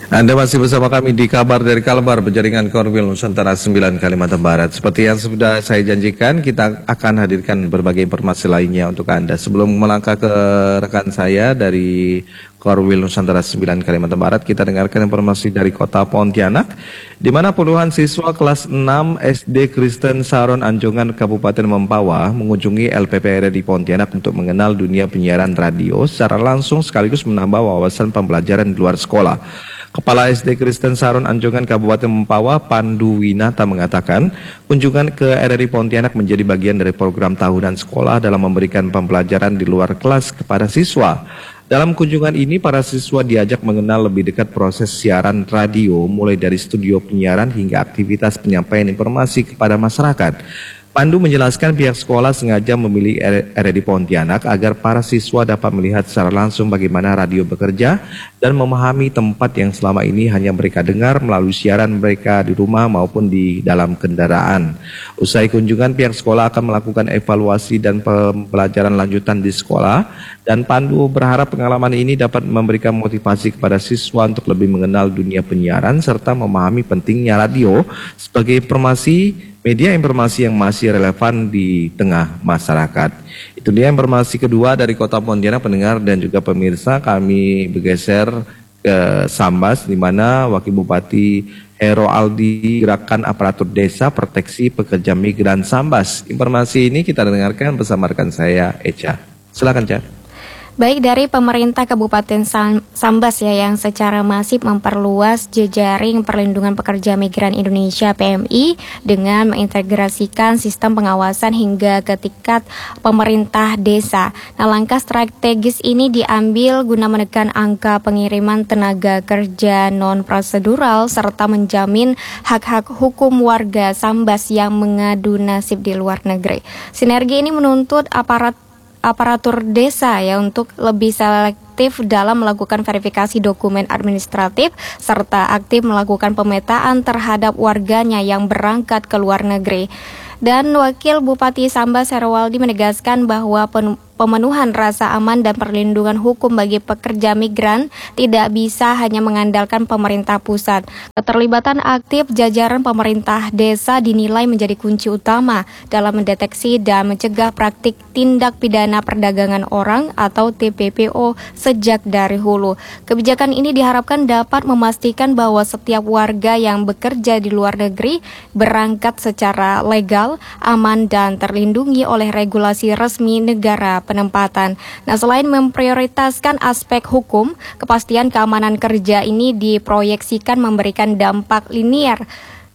Anda masih bersama kami di Kabar dari Kalbar, Penjaringan Korwil Nusantara 9 Kalimantan Barat. Seperti yang sudah saya janjikan, kita akan hadirkan berbagai informasi lainnya untuk Anda. Sebelum melangkah ke rekan saya dari Korwil Nusantara 9 Kalimantan Barat, kita dengarkan informasi dari kota Pontianak, di mana puluhan siswa kelas 6 SD Kristen Saron Anjongan Kabupaten Mempawah mengunjungi LPPR di Pontianak untuk mengenal dunia penyiaran radio secara langsung sekaligus menambah wawasan pembelajaran di luar sekolah. Kepala SD Kristen Saron Anjongan Kabupaten Mempawah, Pandu Winata mengatakan, kunjungan ke RRI Pontianak menjadi bagian dari program tahunan sekolah dalam memberikan pembelajaran di luar kelas kepada siswa. Dalam kunjungan ini, para siswa diajak mengenal lebih dekat proses siaran radio, mulai dari studio penyiaran hingga aktivitas penyampaian informasi kepada masyarakat. Pandu menjelaskan pihak sekolah sengaja memilih RRI Pontianak agar para siswa dapat melihat secara langsung bagaimana radio bekerja dan memahami tempat yang selama ini hanya mereka dengar melalui siaran mereka di rumah maupun di dalam kendaraan. Usai kunjungan, pihak sekolah akan melakukan evaluasi dan pembelajaran lanjutan di sekolah, dan Pandu berharap pengalaman ini dapat memberikan motivasi kepada siswa untuk lebih mengenal dunia penyiaran serta memahami pentingnya radio sebagai media informasi yang masih relevan di tengah masyarakat. Itu dia informasi kedua dari Kota Pontianak, pendengar dan juga pemirsa. Kami bergeser ke Sambas, di mana Wakil Bupati Hero Aldi Gerakan Aparatur Desa Proteksi Pekerja Migran Sambas. Informasi ini kita dengarkan bersama rekan saya, Echa. Silakan, Ca. Baik, dari pemerintah Kabupaten Sambas ya, yang secara masif memperluas jejaring perlindungan pekerja migran Indonesia PMI dengan mengintegrasikan sistem pengawasan hingga ke tingkat pemerintah desa. Nah, langkah strategis ini diambil guna menekan angka pengiriman tenaga kerja non-prosedural serta menjamin hak-hak hukum warga Sambas yang mengadu nasib di luar negeri. Sinergi ini menuntut aparatur desa ya untuk lebih selektif dalam melakukan verifikasi dokumen administratif serta aktif melakukan pemetaan terhadap warganya yang berangkat ke luar negeri. Dan Wakil Bupati Sambas Herowaldi menegaskan bahwa pemenuhan rasa aman dan perlindungan hukum bagi pekerja migran tidak bisa hanya mengandalkan pemerintah pusat. Keterlibatan aktif jajaran pemerintah desa dinilai menjadi kunci utama dalam mendeteksi dan mencegah praktik tindak pidana perdagangan orang atau TPPO sejak dari hulu. Kebijakan ini diharapkan dapat memastikan bahwa setiap warga yang bekerja di luar negeri berangkat secara legal, aman dan terlindungi oleh regulasi resmi negara penempatan. Nah, selain memprioritaskan aspek hukum, kepastian keamanan kerja ini diproyeksikan memberikan dampak linier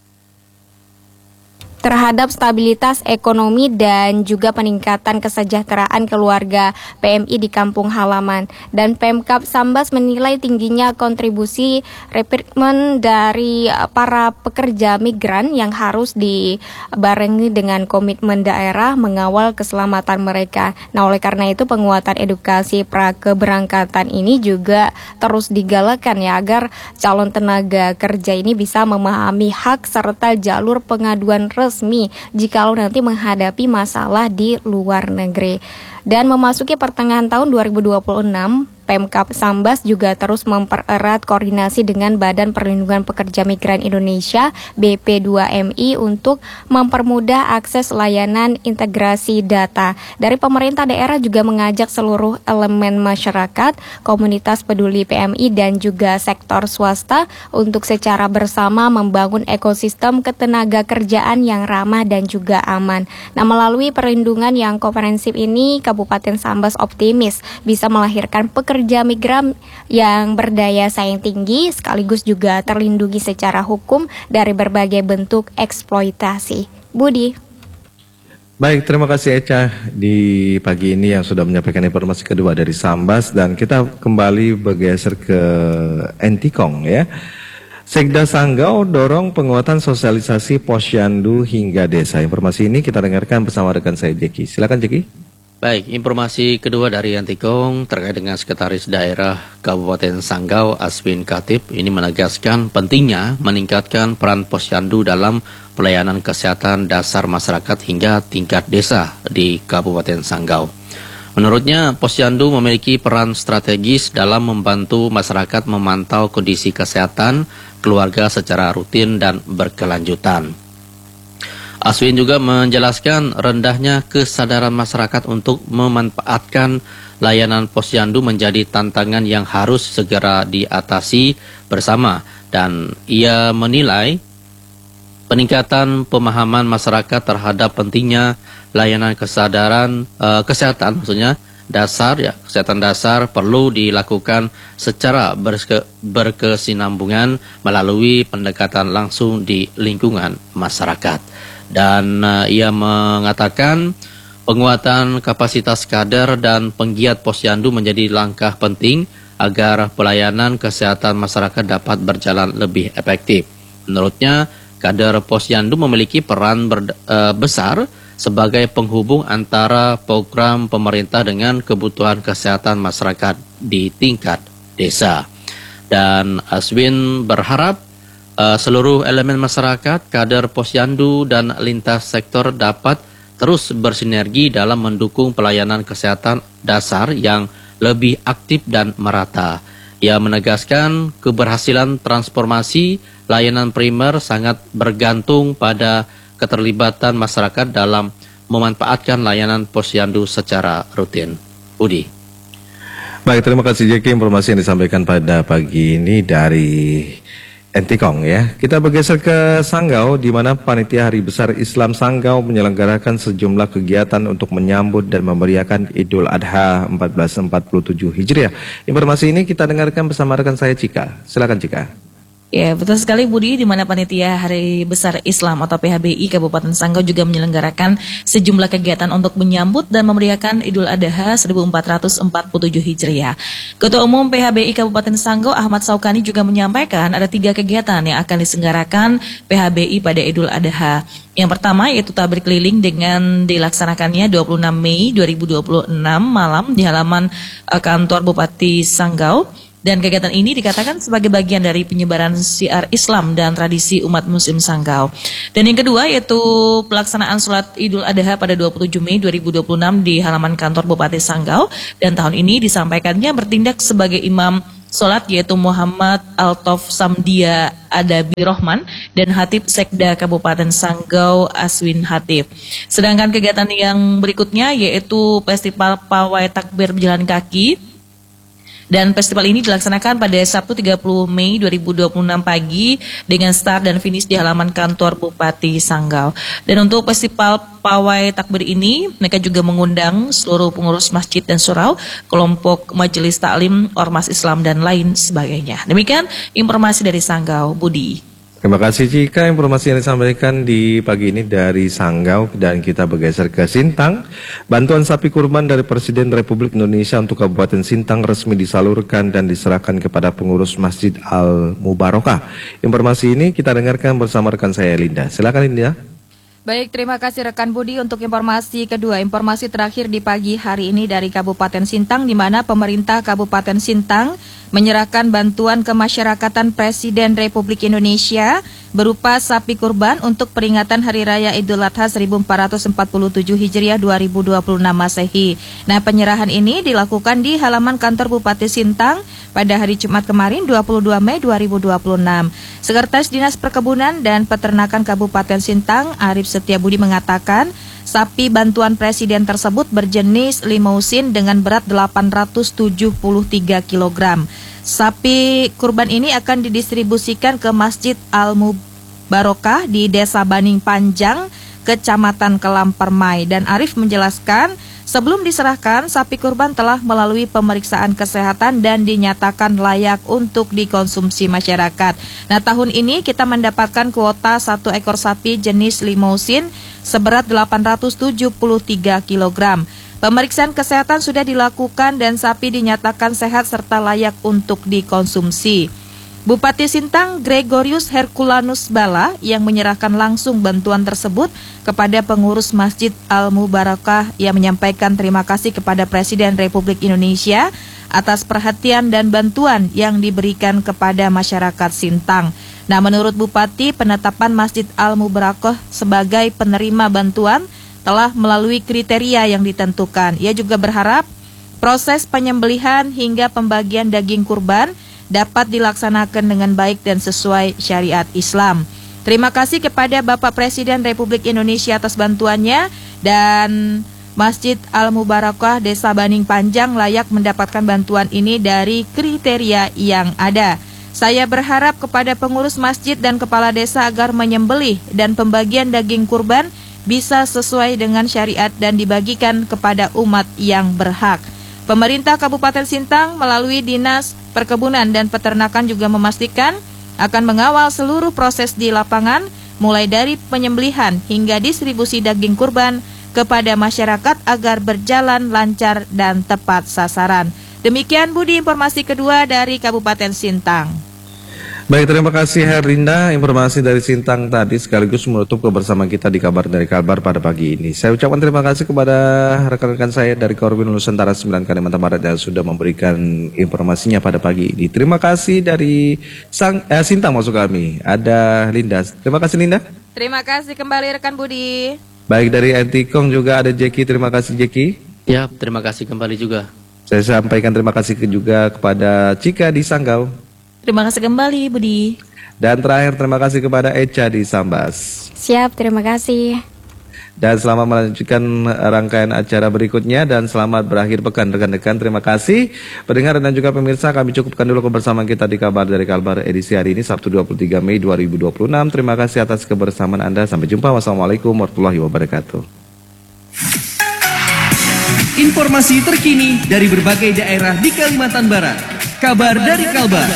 terhadap stabilitas ekonomi dan juga peningkatan kesejahteraan keluarga PMI di kampung halaman. Dan Pemkab Sambas menilai tingginya kontribusi rekrutmen dari para pekerja migran yang harus dibarengi dengan komitmen daerah mengawal keselamatan mereka. Nah, oleh karena itu penguatan edukasi prakeberangkatan ini juga terus digalakan ya, agar calon tenaga kerja ini bisa memahami hak serta jalur pengaduan resmi jikalau nanti menghadapi masalah di luar negeri. Dan memasuki pertengahan tahun 2026, Pemkab Sambas juga terus mempererat koordinasi dengan Badan Perlindungan Pekerja Migran Indonesia BP2MI untuk mempermudah akses layanan integrasi data. Dari pemerintah daerah juga mengajak seluruh elemen masyarakat, komunitas peduli PMI dan juga sektor swasta untuk secara bersama membangun ekosistem ketenaga kerjaan yang ramah dan juga aman. Nah, melalui perlindungan yang komprehensif ini, Kabupaten Sambas optimis bisa melahirkan pekerja migran yang berdaya saing tinggi sekaligus juga terlindungi secara hukum dari berbagai bentuk eksploitasi. Budi. Baik, terima kasih Echa di pagi ini yang sudah menyampaikan informasi kedua dari Sambas, dan kita kembali bergeser ke Entikong ya. Sekda Sanggau dorong penguatan sosialisasi posyandu hingga desa. Informasi ini kita dengarkan bersama rekan saya Jeki. Silakan Jeki. Baik, informasi kedua dari Antikong terkait dengan Sekretaris Daerah Kabupaten Sanggau Aswin Katib ini menegaskan pentingnya meningkatkan peran posyandu dalam pelayanan kesehatan dasar masyarakat hingga tingkat desa di Kabupaten Sanggau. Menurutnya, Posyandu memiliki peran strategis dalam membantu masyarakat memantau kondisi kesehatan keluarga secara rutin dan berkelanjutan. Aswin juga menjelaskan rendahnya kesadaran masyarakat untuk memanfaatkan layanan Posyandu menjadi tantangan yang harus segera diatasi bersama, dan ia menilai peningkatan pemahaman masyarakat terhadap pentingnya layanan kesehatan kesehatan dasar perlu dilakukan secara berkesinambungan melalui pendekatan langsung di lingkungan masyarakat. Dan ia mengatakan penguatan kapasitas kader dan penggiat Posyandu menjadi langkah penting agar pelayanan kesehatan masyarakat dapat berjalan lebih efektif. Menurutnya, kader Posyandu memiliki peran besar sebagai penghubung antara program pemerintah dengan kebutuhan kesehatan masyarakat di tingkat desa. Dan Aswin berharap seluruh elemen masyarakat, kader Posyandu dan lintas sektor dapat terus bersinergi dalam mendukung pelayanan kesehatan dasar yang lebih aktif dan merata. Ia menegaskan keberhasilan transformasi layanan primer sangat bergantung pada keterlibatan masyarakat dalam memanfaatkan layanan Posyandu secara rutin. Budi. Baik, terima kasih Jeki, informasi yang disampaikan pada pagi ini dari Entikong ya. Kita bergeser ke Sanggau, di mana Panitia Hari Besar Islam Sanggau menyelenggarakan sejumlah kegiatan untuk menyambut dan memeriahkan Idul Adha 1447 Hijriah. Informasi ini kita dengarkan bersama rekan saya Cika. Silakan Cika. Ya, betul sekali Budi, di mana Panitia Hari Besar Islam atau PHBI Kabupaten Sanggau juga menyelenggarakan sejumlah kegiatan untuk menyambut dan memeriahkan Idul Adha 1447 Hijriah. Ketua Umum PHBI Kabupaten Sanggau Ahmad Saukani juga menyampaikan ada 3 kegiatan yang akan diselenggarakan PHBI pada Idul Adha. Yang pertama yaitu tablik keliling dengan dilaksanakannya 26 Mei 2026 malam di halaman kantor Bupati Sanggau. Dan kegiatan ini dikatakan sebagai bagian dari penyebaran syiar Islam dan tradisi umat muslim Sanggau. Dan yang kedua yaitu pelaksanaan sholat Idul Adha pada 27 Mei 2026 di halaman kantor Bupati Sanggau. Dan tahun ini disampaikannya bertindak sebagai imam sholat yaitu Muhammad Altof Samdia Adabi Rohman dan Hatib Sekda Kabupaten Sanggau Aswin Hatib. Sedangkan kegiatan yang berikutnya yaitu Festival Pawai Takbir Berjalan Kaki. Dan festival ini dilaksanakan pada Sabtu 30 Mei 2026 pagi dengan start dan finish di halaman kantor Bupati Sanggau. Dan untuk festival Pawai Takbir ini, mereka juga mengundang seluruh pengurus masjid dan surau, kelompok majelis taklim, ormas Islam dan lain sebagainya. Demikian informasi dari Sanggau, Budi. Terima kasih Cika, informasi yang disampaikan di pagi ini dari Sanggau. Dan kita bergeser ke Sintang. Bantuan sapi kurban dari Presiden Republik Indonesia untuk Kabupaten Sintang resmi disalurkan dan diserahkan kepada pengurus Masjid Al-Mubarakah. Informasi ini kita dengarkan bersama rekan saya Linda. Silakan Linda. Baik, terima kasih rekan Budi untuk informasi kedua. Informasi terakhir di pagi hari ini dari Kabupaten Sintang, di mana pemerintah Kabupaten Sintang menyerahkan bantuan kemasyarakatan Presiden Republik Indonesia berupa sapi kurban untuk peringatan Hari Raya Idul Adha 1447 Hijriah 2026 Masehi. Nah, penyerahan ini dilakukan di halaman kantor Bupati Sintang pada hari Jumat kemarin 22 Mei 2026. Sekretaris Dinas Perkebunan dan Peternakan Kabupaten Sintang, Arif Setiabudi mengatakan, sapi bantuan Presiden tersebut berjenis limousin dengan berat 873 kg. Sapi kurban ini akan didistribusikan ke Masjid Al-Mubarakah di Desa Baning Panjang, Kecamatan Kelam Permai. Dan Arif menjelaskan, sebelum diserahkan, sapi kurban telah melalui pemeriksaan kesehatan dan dinyatakan layak untuk dikonsumsi masyarakat. Nah, tahun ini kita mendapatkan kuota 1 ekor sapi jenis limousin seberat 873 kg. Pemeriksaan kesehatan sudah dilakukan dan sapi dinyatakan sehat serta layak untuk dikonsumsi. Bupati Sintang Gregorius Herculanus Bala yang menyerahkan langsung bantuan tersebut kepada pengurus Masjid Al-Mubarakah yang menyampaikan terima kasih kepada Presiden Republik Indonesia atas perhatian dan bantuan yang diberikan kepada masyarakat Sintang. Nah, menurut Bupati, penetapan Masjid Al-Mubarakah sebagai penerima bantuan telah melalui kriteria yang ditentukan. Ia juga berharap proses penyembelihan hingga pembagian daging kurban dapat dilaksanakan dengan baik dan sesuai syariat Islam. Terima kasih kepada Bapak Presiden Republik Indonesia atas bantuannya, dan Masjid Al-Mubarakah Desa Baning Panjang layak mendapatkan bantuan ini dari kriteria yang ada. Saya berharap kepada pengurus masjid dan kepala desa agar menyembelih dan pembagian daging kurban bisa sesuai dengan syariat dan dibagikan kepada umat yang berhak. Pemerintah Kabupaten Sintang melalui Dinas Perkebunan dan Peternakan juga memastikan akan mengawal seluruh proses di lapangan, mulai dari penyembelihan hingga distribusi daging kurban kepada masyarakat agar berjalan lancar dan tepat sasaran. Demikian Budi, informasi kedua dari Kabupaten Sintang. Baik, terima kasih Herlinda. Informasi dari Sintang tadi sekaligus menutup kebersamaan kita di Kabar dari Kalbar pada pagi ini. Saya ucapkan terima kasih kepada rekan-rekan saya dari Korwil Nusantara 9 Kalimantan Barat yang sudah memberikan informasinya pada pagi ini. Terima kasih dari Sintang maksud kami. Ada Linda. Terima kasih Linda. Terima kasih kembali rekan Budi. Baik, dari Antikong juga ada Jeki. Terima kasih Jeki. Ya, terima kasih kembali juga. Saya sampaikan terima kasih juga kepada Cika di Sanggau. Terima kasih kembali Budi. Dan terakhir terima kasih kepada Eca di Sambas. Siap, terima kasih. Dan selamat melanjutkan rangkaian acara berikutnya dan selamat berakhir pekan rekan-rekan. Terima kasih pendengar dan juga pemirsa, kami cukupkan dulu kebersamaan kita di Kabar dari Kalbar edisi hari ini Sabtu 23 Mei 2026. Terima kasih atas kebersamaan Anda. Sampai jumpa. Wassalamualaikum warahmatullahi wabarakatuh. Informasi terkini dari berbagai daerah di Kalimantan Barat. Kabar dari Kalbar.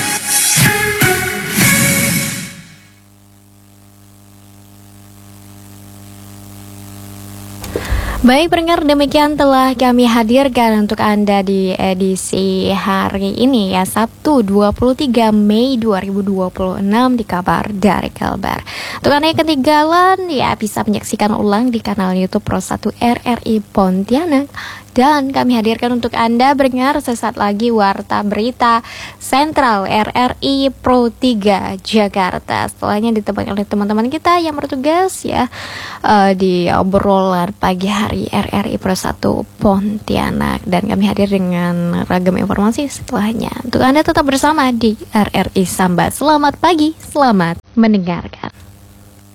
Baik pendengar, demikian telah kami hadirkan untuk Anda di edisi hari ini ya, Sabtu 23 Mei 2026 di Kabar dari Kalbar. Untuk Anda yang ketinggalan ya, bisa menyaksikan ulang di kanal YouTube Pro 1 RRI Pontianak. Dan kami hadirkan untuk Anda pendengar sesaat lagi Warta Berita Sentral RRI Pro 3 Jakarta. Setelahnya ditemani oleh teman-teman kita yang bertugas ya di obrolan pagi hari RRI Pro 1 Pontianak. Dan kami hadir dengan ragam informasi setelahnya. Untuk Anda tetap bersama di RRI Sambas. Selamat pagi, selamat mendengarkan.